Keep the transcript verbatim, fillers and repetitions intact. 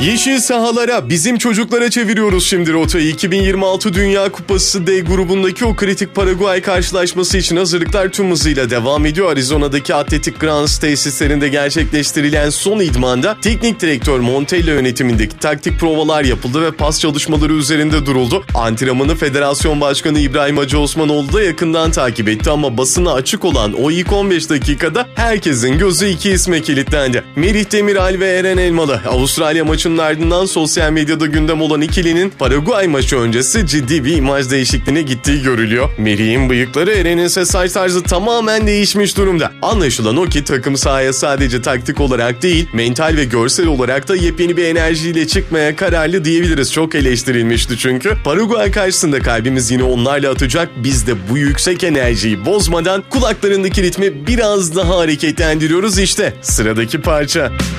Yeşil sahalara, bizim çocuklara çeviriyoruz şimdi rotayı. iki bin yirmi altı Dünya Kupası D grubundaki o kritik Paraguay karşılaşması için hazırlıklar tüm hızıyla devam ediyor. Arizona'daki Atletik Grounds tesislerinde gerçekleştirilen son idmanda teknik direktör Montella yönetimindeki taktik provalar yapıldı ve pas çalışmaları üzerinde duruldu. Antrenmanı Federasyon Başkanı İbrahim Hacı Osmanoğlu da yakından takip etti ama basına açık olan o ilk on beş dakikada herkesin gözü iki isme kilitlendi. Merih Demiral ve Eren Elmalı. Avustralya maçının ardından sosyal medyada gündem olan ikilinin Paraguay maçı öncesi ciddi bir imaj değişikliğine gittiği görülüyor. Merih'in bıyıkları, Eren'in ise saç tarzı tamamen değişmiş durumda. Anlaşılan o ki takım sahaya sadece taktik olarak değil, mental ve görsel olarak da yepyeni bir enerjiyle çıkmaya kararlı diyebiliriz. Çok eleştirilmişti çünkü. Paraguay karşısında kalbimiz yine onlarla atacak. Biz de bu yüksek enerjiyi bozmadan kulaklarındaki ritmi biraz daha hareketlendiriyoruz. İşte sıradaki parça.